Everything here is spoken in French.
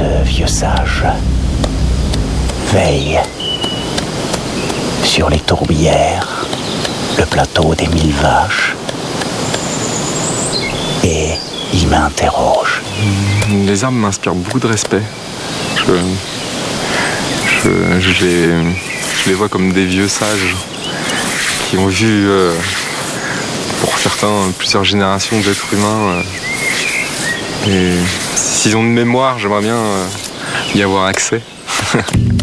ce vieux sage veille sur les tourbières, le plateau des 1000 vaches, et il m'interroge. Les arbres m'inspirent beaucoup de respect. Je les vois comme des vieux sages qui ont vu, pour certains, plusieurs générations d'êtres humains. Et s'ils ont une mémoire, j'aimerais bien y avoir accès.